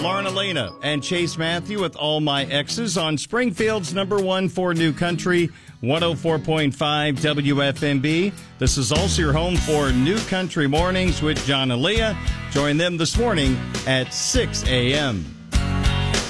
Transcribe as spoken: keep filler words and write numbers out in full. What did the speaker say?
Lauren Elena and Chase Matthew with All My Exes on Springfield's number one for New Country, one oh four point five W F M B. This is also your home for New Country Mornings with John and Leah. Join them this morning at six a.m.